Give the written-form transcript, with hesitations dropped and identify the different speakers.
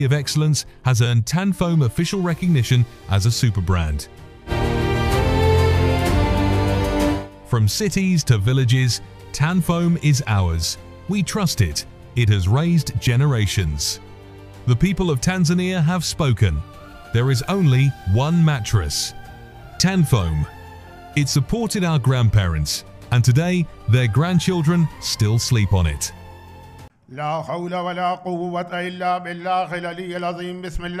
Speaker 1: of excellence has earned Tanfoam official recognition as a super brand. From cities to villages, Tanfoam is ours. We trust it. It has raised generations. The people of Tanzania have spoken. There is only one mattress, Tanfoam. It supported our grandparents, and today their grandchildren still sleep on it.
Speaker 2: لا حول ولا قوة إلا بالله العلي العظيم. بسم الله.